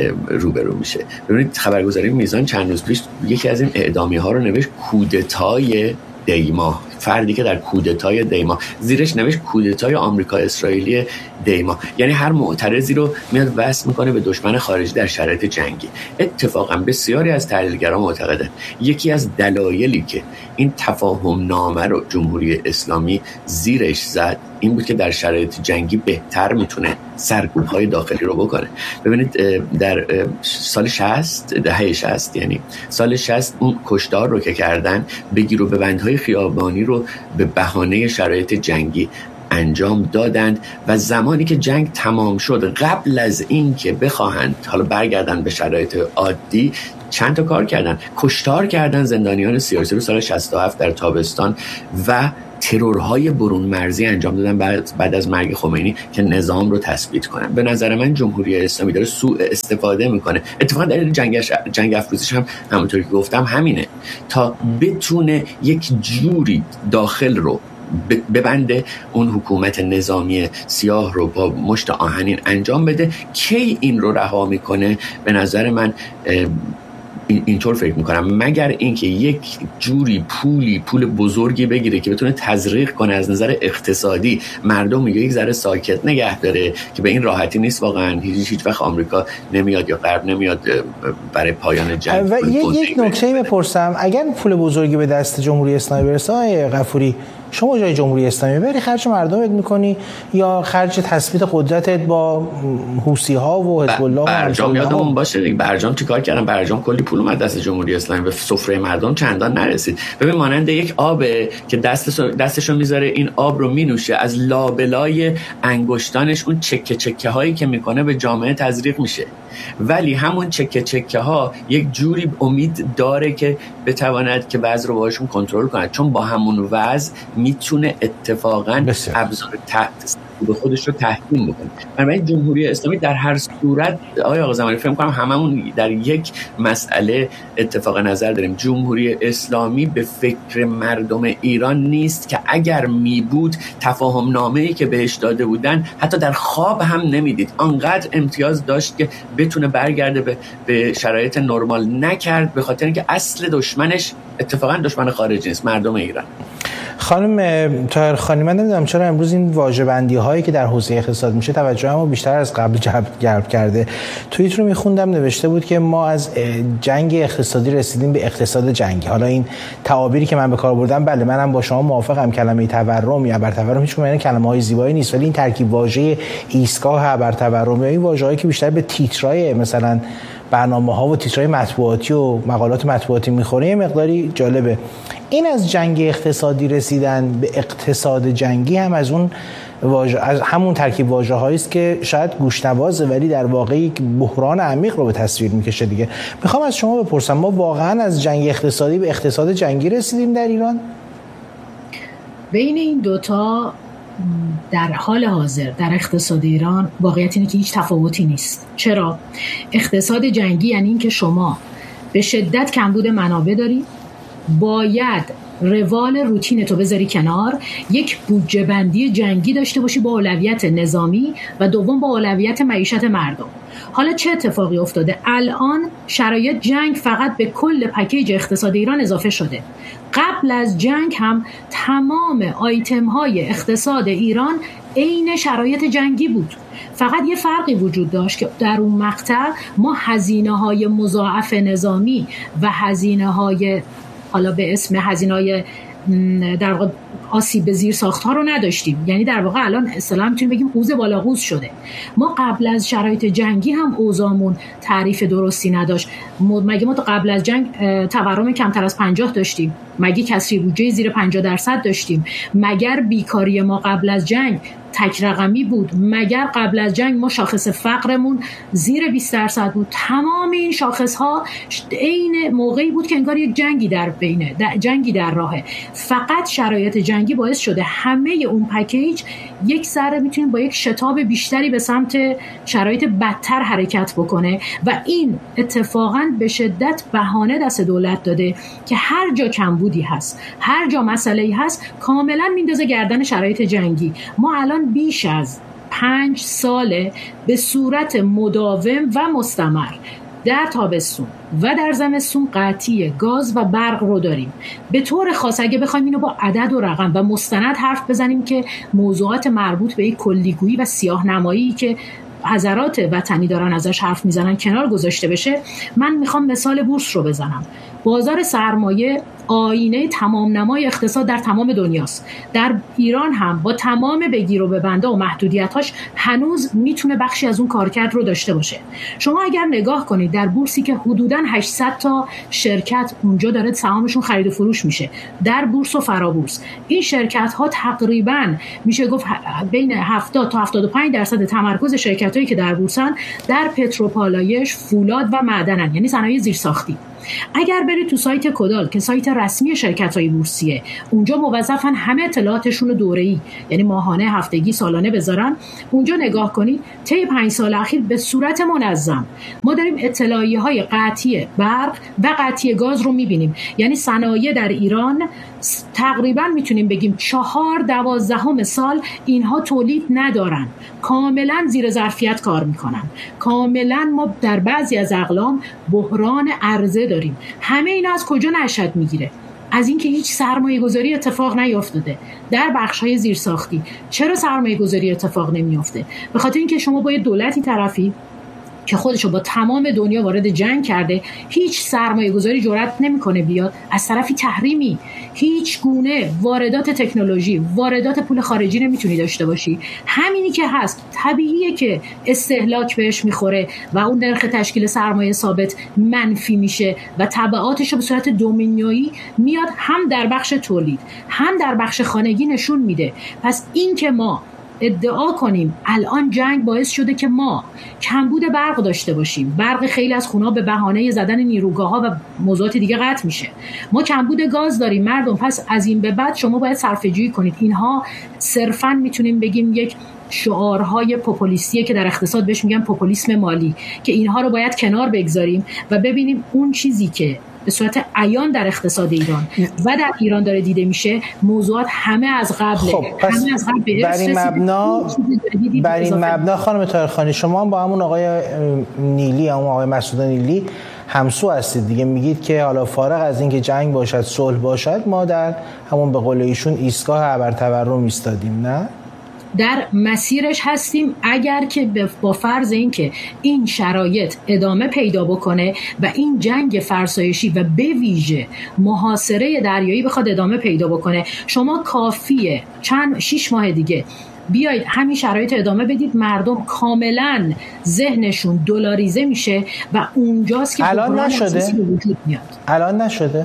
S3: روبرو میشه. ببینید خبرگزاری میزان چند روز پیش یکی از این اعدامی ها رو نوشت کودتای دیماه، فردی که در کودتای دیماه، زیرش نوشت کودتای آمریکا اسرائیلی دیماه، یعنی هر معترضی رو میاد وصل میکنه به دشمن خارجی در شرایط جنگی. اتفاقا بسیاری از تحلیلگران معتقدند یکی از دلایلی که این تفاهم نامه رو جمهوری اسلامی زیرش زد این بود که در شرایط جنگی بهتر میتونه سرکوب‌های داخلی رو بکنه. ببینید در سال شصت، دهه شصت، یعنی سال شصت اون کشتار رو که کردن، بگیر و ببندهای خیابانی رو به بهانه شرایط جنگی انجام دادند و زمانی که جنگ تمام شد، قبل از این که بخواهند حالا برگردن به شرایط عادی، چند تا کار کردن. کشتار کردن زندانیان سیاسی رو سال شصت و هفت در تابستان و ترورهای برون مرزی انجام دادن بعد, بعد از مرگ خمینی که نظام رو تثبیت کنن. به نظر من جمهوری اسلامی داره سوء استفاده میکنه. اتفاقا دلیل جنگ جنگ افروزیش هم همونطوری که گفتم همینه، تا بتونه یک جوری داخل رو ببنده، اون حکومت نظامی سیاه رو با مشت آهنین انجام بده. کی این رو رها میکنه؟ به نظر من اینطور فکر میکنم مگر اینکه یک جوری پولی پول بزرگی بگیره که بتونه تزریق کنه از نظر اقتصادی مردم رو یک ذره ساکت نگه داره، که به این راحتی نیست واقعا. هیچ هیچ وقت آمریکا نمیاد یا غرب نمیاد برای پایان جنگ.
S1: و یک نکته بپرسم، اگر پول بزرگی به دست جمهوری اسلامی برسه آقای غفوری، شما جای جمهوری اسلامی بری خرج مردمت میکنی یا خرج تثبیت قدرتت با حوثی ها و حزب الله؟
S3: برجام یادمون باشه دیگه، برجام چیکار کردن؟ برجام کلی پول اومد دست جمهوری اسلامی، به سفره مردم چندان نرسید. ببین مانند یک آبه که دستش دستشو میذاره این آب رو مینوشه، از لابلای انگشتانش اون چکه چکه هایی که میکنه به جامعه تزریق میشه، ولی همون چکه چکه ها یک جوری امید داره که بتواند که وضع رو باهاشون کنترل کنه، چون با همون وضع میتونه اتفاقا ابزار تحت به خودش رو تحکیم بکنه. بنابراین جمهوری اسلامی در هر صورت، آقای آقا زمانی فکر کنم هممون در یک مسئله اتفاق نظر داریم، جمهوری اسلامی به فکر مردم ایران نیست که اگر می بود تفاهم نامه‌ای که بهش داده بودن حتی در خواب هم نمیدید. آنقدر امتیاز داشت که بتونه برگرده به, به شرایط نرمال، نکرد به خاطر اینکه اصل دشمنش اتفاقا دشمن خارجی است، مردم ایران.
S1: خانم طاهرخانی، من نمیدونم چرا امروز این واژه‌بندی هایی که در حوزه اقتصاد میشه توجهمو بیشتر از قبل جلب کرده. توییت رو میخوندم نوشته بود که ما از جنگ اقتصادی رسیدیم به اقتصاد جنگی. حالا این تعابیری که من به کار بردم، بله منم با شما موافقم، کلمه تورم یا ابرتورم هیچ کدوم کلمه‌های زیبایی نیست، ولی این ترکیب واژه ایستگاه ابرتورم یا این واژه‌هایی که بیشتر به تیترای مثلا برنامه‌ها و تیترهای مطبوعاتی و مقالات مطبوعاتی میخوره یه مقداری جالبه. این از جنگ اقتصادی رسیدن به اقتصاد جنگی هم از اون واژه، از همون ترکیب واژه‌هایی است که شاید گوش‌نوازه ولی در واقع یک بحران عمیق رو به تصویر میکشه دیگه. میخوام از شما بپرسم، ما واقعا از جنگ اقتصادی به اقتصاد جنگی رسیدیم در ایران؟
S4: بین این دوتا در حال حاضر در اقتصاد ایران واقعیت اینه که هیچ تفاوتی نیست. چرا؟ اقتصاد جنگی یعنی این که شما به شدت کمبود منابع داری، باید روال روتین تو بذاری کنار، یک بودجه بندی جنگی داشته باشی با اولویت نظامی و دوم با اولویت معیشت مردم. حالا چه اتفاقی افتاده؟ الان شرایط جنگ فقط به کل پکیج اقتصاد ایران اضافه شده. قبل از جنگ هم تمام آیتم های اقتصاد ایران عین شرایط جنگی بود، فقط یه فرقی وجود داشت که در اون مقطع ما هزینه های مضاعف نظامی و هزینه های حالا به اسم هزینه‌های در واقع آسیب به زیر ساخت‌ها رو نداشتیم. یعنی در واقع الان اصطلاحاً میتونیم بگیم قوز بالا قوز شده. ما قبل از شرایط جنگی هم اوضاعمون تعریف درستی نداشت. مگه ما تا قبل از جنگ تورم کمتر از پنجاه داشتیم؟ مگه کسری بودجه زیر پنجاه درصد داشتیم؟ مگر بیکاری ما قبل از جنگ تک رقمی بود؟ مگر قبل از جنگ ما شاخص فقرمون زیر بیست درصد بود؟ تمام این شاخص ها عین موقعی بود که انگار یک جنگی در بینه، در جنگی در راهه. فقط شرایط جنگی باعث شده همه اون پکیج یک ذره میتونیم با یک شتاب بیشتری به سمت شرایط بدتر حرکت بکنه و این اتفاقاً به شدت بهانه دست دولت داده که هر جا کمبودی هست، هر جا مسئله‌ای هست، کاملا میندازه گردن شرایط جنگی. ما الان بیش از پنج ساله به صورت مداوم و مستمر در تابستون و در زمستون قطعی گاز و برق رو داریم. به طور خاص اگه بخوایم اینو با عدد و رقم و مستند حرف بزنیم که موضوعات مربوط به یک کلیگویی و سیاه نمایی که حضرات وطنی دارن ازش حرف میزنن کنار گذاشته بشه، من میخوام مثال بورس رو بزنم. بازار سرمایه آینه تمام نمای اقتصاد در تمام دنیاست. در ایران هم با تمام بگیر و ببنده و محدودیتاش هنوز میتونه بخشی از اون کارکرد رو داشته باشه. شما اگر نگاه کنید در بورسی که حدوداً هشتصد تا شرکت اونجا داره سهامشون خرید و فروش میشه، در بورس و فرابورس این شرکت ها تقریباً میشه گفت بین هفتاد تا هفتاد و پنج درصد تمرکز شرکت هایی که در بورسن در پتروپالایش، فولاد و معدنن، یعنی صنایع زیرساختی. اگر برید تو سایت کدال که سایت رسمی شرکت‌های بورسیه، اونجا موظفن همه اطلاعاتشون رو دوره‌ای یعنی ماهانه، هفتگی، سالانه بذارن. اونجا نگاه کنید طی پنج سال اخیر به صورت منظم ما داریم اطلاعیه‌های قطعی برق و قطعی گاز رو می‌بینیم. یعنی صنایع در ایران تقریبا میتونیم بگیم چهار دوازدهم سال اینها تولید ندارن، کاملا زیر ظرفیت کار میکنن. کاملا ما در بعضی از اقلام بحران عرضه داریم. همه اینا از کجا نشأت میگیره؟ از اینکه هیچ سرمایه گذاری اتفاق نیفتاده در بخش های زیرساختی. چرا سرمایه گذاری اتفاق نمیفته؟ به خاطر اینکه شما با یه دولتی طرفی که خودشو با تمام دنیا وارد جنگ کرده، هیچ سرمایه گذاری جرأت نمیکنه بیاد. از طرفی تحریمی، هیچ گونه واردات تکنولوژی، واردات پول خارجی نمیتونی داشته باشی. همینی که هست طبیعیه که استهلاک بهش میخوره و اون نرخ تشکیل سرمایه ثابت منفی میشه و تبعاتش به صورت دومینویی میاد، هم در بخش تولید هم در بخش خانگی نشون میده. پس این که ما ادعا کنیم الان جنگ باعث شده که ما کمبود برق داشته باشیم، برق خیلی از خونه‌ها به بهانه زدن نیروگاه‌ها و موضوعات دیگه قطع میشه، ما کمبود گاز داریم مردم، پس از این به بعد شما باید صرفه‌جویی کنید. اینها صرفاً میتونیم بگیم یک شعارهای پوپولیستیه که در اقتصاد بهش میگن پوپولیسم مالی، که اینها رو باید کنار بگذاریم و ببینیم اون چیزی که به صورت عیان در اقتصاد ایران و در ایران داره دیده میشه، موضوعات همه از قبل
S1: خب
S4: همه از قبل به
S1: بر این مبنا بر این مبنا خانم طاهرخانی، شما با همون آقای نیلی، همون آقای مسعود نیلی همسو هستید دیگه، میگید که حالا فارغ از اینکه جنگ باشد صلح باشد ما در همون به قول ایشون ایستگاه ابرتورم ایستادیم، نه؟
S4: در مسیرش هستیم. اگر که با فرض این که این شرایط ادامه پیدا بکنه و این جنگ فرسایشی و به ویژه محاصره دریایی بخواد ادامه پیدا بکنه، شما کافیه چند شیش ماه دیگه بیایید همین شرایط ادامه بدید، مردم کاملا ذهنشون دلاریزه میشه و اونجاست که
S1: الان نشده
S4: به وجود میاد.
S1: الان نشده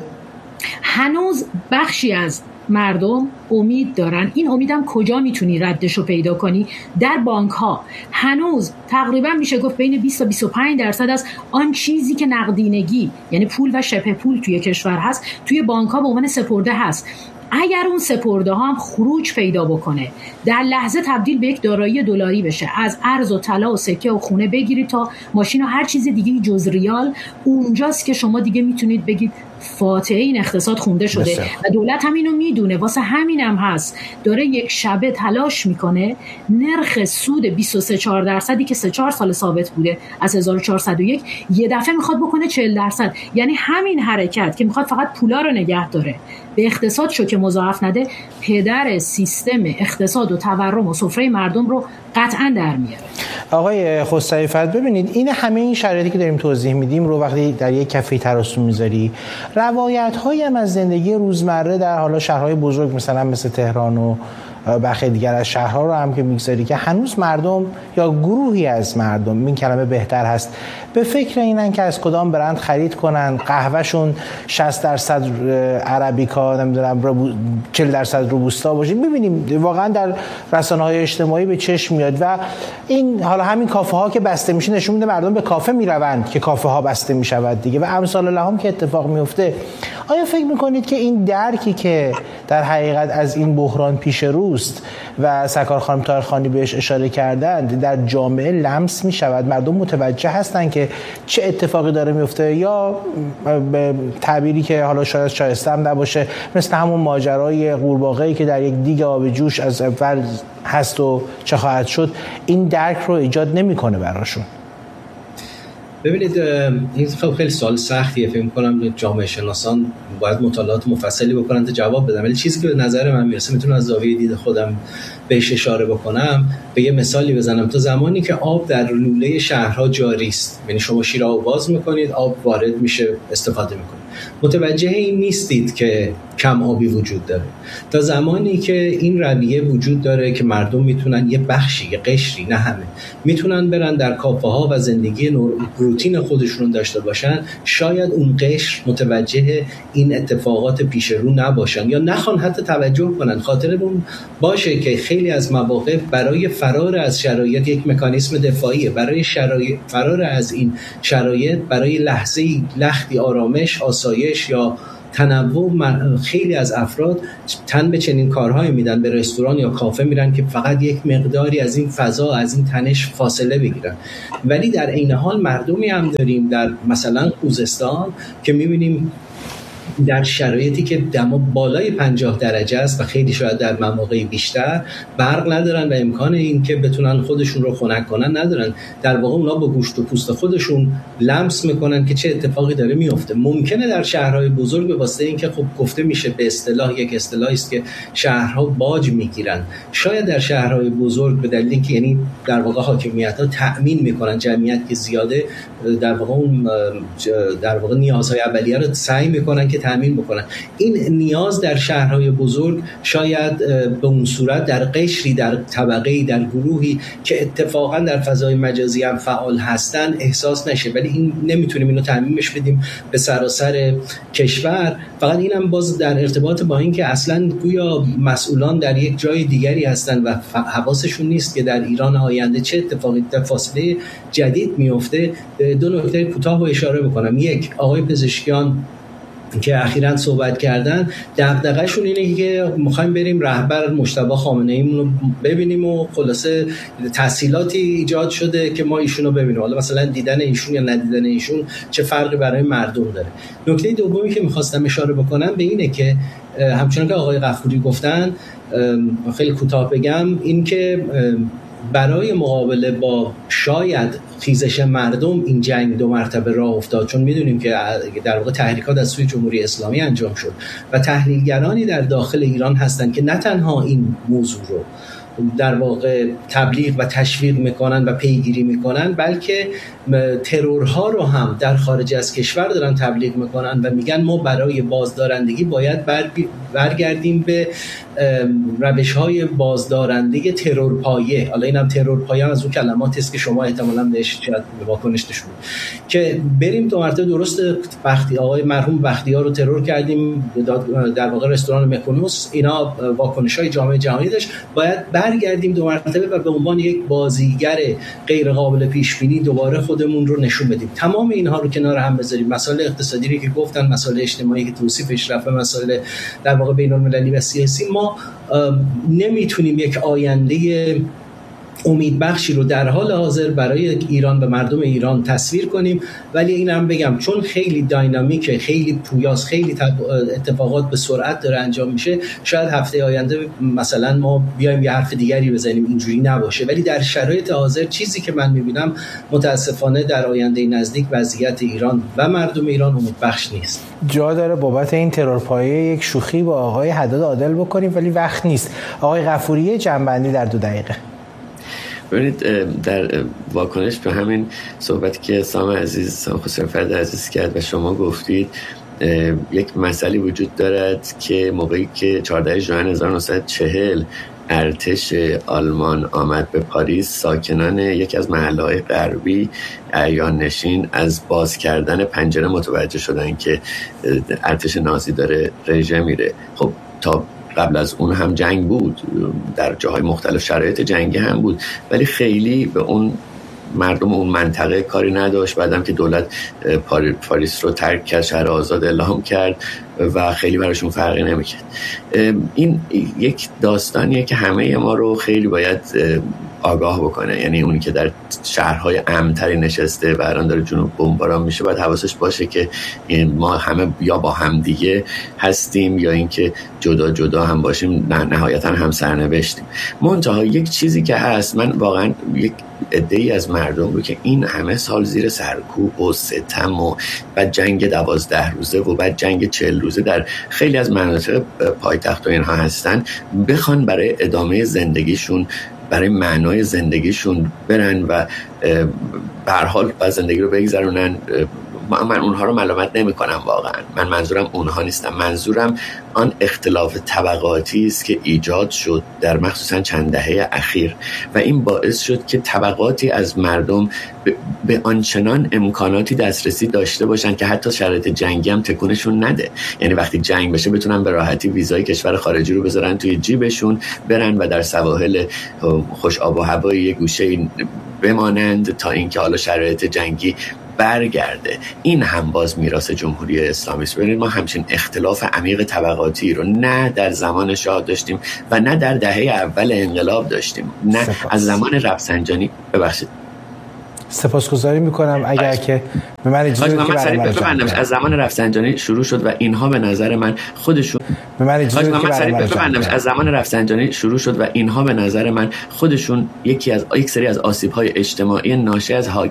S4: هنوز بخشی از مردم امید دارن. این امیدم کجا میتونی ردشو پیدا کنی؟ در بانک ها هنوز تقریبا میشه گفت بین بیست تا بیست و پنج درصد از آن چیزی که نقدینگی یعنی پول و شبه پول توی کشور هست توی بانک ها به عنوان سپرده هست. اگر اون سپرده ها هم خروج پیدا بکنه، در لحظه تبدیل به یک دارایی دلاری بشه، از ارز و طلا و سکه و خونه بگیرید تا ماشین و هر چیز دیگه جز ریال، اونجاست که شما دیگه میتونید بگید فاتحه این اقتصاد خونده شده. بسیار. و دولت هم اینو میدونه، واسه همین هم هست داره یک شبه تلاش میکنه نرخ سود بیست و سه چهار درصدی که سه چهار سال ثابت بوده از هزار و چهارصد و یک یه دفعه میخواد بکنه چهل درصد. یعنی همین حرکت که میخواد فقط پولا رو نگه داره، به اقتصاد شوکه مضاعف نده، پدر سیستم اقتصاد و تورم و سفره مردم رو قطعا در میاره.
S1: آقای خسروی فر، ببینید این همه این شرایطی که داریم توضیح میدیم رو وقتی در یک کفه تراسو میذاری، روایت هایی هم از زندگی روزمره در حالا شهرهای بزرگ مثلا مثل تهران و بخی دیگر از شهرها رو هم که میگذاری که هنوز مردم یا گروهی از مردم، این کلمه بهتر هست، به فکر اینن که از کدام برند خرید کنن، قهوهشون شصت درصد عربیکا، نمیدونم چهل درصد روبوستا باشه. ببینیم واقعا در رسانه‌های اجتماعی به چشم میاد و این حالا همین کافه ها که بسته میشه نشون میده مردم به کافه میروند که کافه ها بسته میشود دیگه و امثال لهم که اتفاق میفته. آیا فکر میکنید که این درکی که در حقیقت از این بحران پیش روست و سرکار خانم طاهرخانی بهش اشاره کردند در جامعه لمس میشود؟ مردم متوجه هستن که چه اتفاقی داره میفته، یا به تعبیری که حالا شاید شایسته هم نباشه مثل همون ماجرای قورباغه‌ای که در یک دیگ آب جوش از اول هست و چه خواهد شد، این درک رو ایجاد نمیکنه براشون؟
S5: ببینید این خب خیلی سوال سختیه، فکر می‌کنم جامعه شناسان باید مطالعات مفصلی بکنن تا جواب بدن، ولی چیزی که به نظر من میرسه میتونم از زاویه دید خودم بهش اشاره بکنم. به یه مثالی بزنم. تا زمانی که آب در لوله شهرها جاری است، یعنی شما شیر آب باز میکنید، آب وارد میشه، استفاده میکنید، متوجه این نیستید که کم آبی وجود داره. تا زمانی که این رویه وجود داره که مردم میتونن یه بخشی، یه قشری، نه همه، میتونن برن در کافه ها و زندگی روتین خودشون داشته باشن، شاید اون قشر متوجه این اتفاقات پیش رو نباشن یا نخوان حتی توجه کنن. خاطرمون باشه که خیلی از مواقع برای فرار از شرایط یک مکانیسم دفاعیه، برای شرایط فرار از این شرایط، برای لحظه‌ای لختی آرامش، آسایش یا تنوع، خیلی از افراد تن به چنین کارهایی میدن، به رستوران یا کافه میرن که فقط یک مقداری از این فضا، از این تنش فاصله بگیرن. ولی در عین حال مردمی هم داریم در مثلا خوزستان که میبینیم در شرایطی که دما بالای پنجاه درجه است و خیلی شاید در مواقع بیشتر برق ندارن و امکان این که بتونن خودشون رو خنک کنن ندارن، در واقع اونا با گوشت و پوست خودشون لمس میکنن که چه اتفاقی داره میفته. ممکنه در شهرهای بزرگ به واسطه اینکه خب گفته میشه به اصطلاح، یک اصطلاحی است که شهرها باج میگیرن، شاید در شهرهای بزرگ به دلیل اینکه یعنی در واقع حاکمیت‌ها تأمین میکنن جمعیت که زیاده، در واقع اون در واقع نیازهای اولیه رو سعی میکنن که تأمین بکنن. این نیاز در شهرهای بزرگ شاید به اون صورت در قشری، در طبقه‌ای، در گروهی که اتفاقا در فضای مجازی هم فعال هستن احساس نشه، ولی این نمیتونیم اینو تعمیمش بدیم به سراسر کشور. فقط اینم باز در ارتباط با این که اصلا گویا مسئولان در یک جای دیگری هستن و حواسشون نیست که در ایران آینده چه اتفاقی در فاصله جدید میفته. دو نکته کوتاه رو اشاره بکنم. یک، آقای پزشکیان که اخیراً صحبت کردن دغدغه‌شون اینه که می‌خوایم بریم رهبر مجتبی خامنه‌ایمون رو ببینیم و خلاصه تسهیلاتی ایجاد شده که ما ایشون رو ببینیم، حالا مثلا دیدن ایشون یا ندیدن ایشون چه فرقی برای مردم داره. نکته دومی که می‌خواستم اشاره بکنم به اینه که همچنان که آقای غفوری گفتن، خیلی کوتاه بگم، این که برای مقابله با شاید خیزش مردم این جنگ دو مرتبه راه افتاد، چون میدونیم که در واقع تحریکات از سوی جمهوری اسلامی انجام شد و تحلیلگرانی در داخل ایران هستند که نه تنها این موضوع رو در واقع تبلیغ و تشویق میکنن و پیگیری میکنن، بلکه ترورها رو هم در خارج از کشور دارن تبلیغ میکنن و میگن ما برای بازدارندگی باید برگردیم به روش‌های بازدارندگی ترورپایه. حالا اینم ترورپایه از اون کلماتی است که شما احتمالاً بهش شاید واکنش نشون که بریم دو مرتبه درست وقتی آقای مرحوم بختیار رو ترور کردیم در واقع رستوران مکونوس، اینا واکنش‌های جامعه جهانی داشت، باید برگردیم دو مرتبه و به عنوان یک بازیگر غیر قابل پیش بینی دوباره خودمون رو نشون بدیم. تمام اینها رو کنار هم بذاریم، مسائل اقتصادی رو که گفتن، مسائل اجتماعی که توصیفش رفته، مسائل در واقع بین‌المللی و سیاسی، ما نمیتونیم یک آینده امیدبخشی رو در حال حاضر برای ایران و مردم ایران تصویر کنیم. ولی اینم بگم چون خیلی داینامیکه، خیلی پویاست، خیلی اتفاقات به سرعت داره انجام میشه، شاید هفته آینده مثلا ما بیایم یه حرف دیگری بزنیم، اینجوری نباشه. ولی در شرایط حاضر چیزی که من میبینم متاسفانه در آینده نزدیک وضعیت ایران و مردم ایران امیدبخش نیست.
S1: جا داره بابت این ترورپایه یک شوخی با آقای حداد عادل بکنیم، ولی وقت نیست. آقای غفوری جنبندی در دو دقیقه.
S3: ببینید، در واکنش به همین صحبتی که سام عزیز، سام خسروفرد عزیز کرد و شما گفتید، یک مسئله وجود دارد که موقعی که چهاردهم ژوئن هزار و نهصد و چهل ارتش آلمان آمد به پاریس، ساکنان یکی از محله‌های غربی اعیان نشین از باز کردن پنجره متوجه شدن که ارتش نازی داره رژه میره. خب تا قبل از اون هم جنگ بود، در جاهای مختلف شرایط جنگی هم بود، ولی خیلی به اون مردم اون منطقه کاری نداشت. بعدم که دولت پاریس رو ترک کرد، شهر آزاد اعلام کرد و خیلی براشون فرقی نمیکرد. این یک داستانیه که همه ما رو خیلی باید آگاه بکنه. یعنی اونی که در شهرهای امن‌تری نشسته و الان داره جنوب بمباران میشه، باید حواسش باشه که ما همه یا با هم دیگه هستیم یا اینکه جدا جدا هم باشیم، نه نهایتا هم سرنوشتیم. منتها یک چیزی که هست، من واقعا یک عده‌ای از مردم رو که این همه سال زیر سرکوب و ستم و بعد جنگ دوازده روزه و بعد جنگ چهل روزه در خیلی از مناطق پایتخت و اینها هستن، بخوان برای ادامه زندگیشون، برای معنای زندگیشون برن و به هر حال با زندگی رو بگذرونن. من اونها رو ملامت نمی کنم، واقعا من منظورم اونها نیستم، منظورم آن اختلاف طبقاتی است که ایجاد شد در مخصوصا چند دهه اخیر و این باعث شد که طبقاتی از مردم به آنچنان امکاناتی دسترسی داشته باشن که حتی شرایط جنگی هم تکونشون نده. یعنی وقتی جنگ بشه بتونن به راحتی ویزای کشور خارجی رو بذارن توی جیبشون، برن و در سواحل خوش آب و هوای یک گوشه بمانند تا اینکه حالا شرایط جنگی برگرده. این هم باز میراث جمهوری اسلامی است. ببینید، ما همچین اختلاف عمیق طبقاتی رو نه در زمان شاه داشتیم و نه در دهه اول انقلاب داشتیم، نه سپاس. از زمان رفسنجانی. ببخشید
S1: سپاسگزاری میکنم. اگر که به من اجازه بدید که برنامه
S3: رو از زمان رفسنجانی شروع شد و اینها به نظر من خودشون
S1: به من اجازه بدید که برنامه
S3: رو از زمان رفسنجانی شروع شد و اینها به نظر من خودشون یکی از یک سری از آسیب‌های اجتماعی ناشی از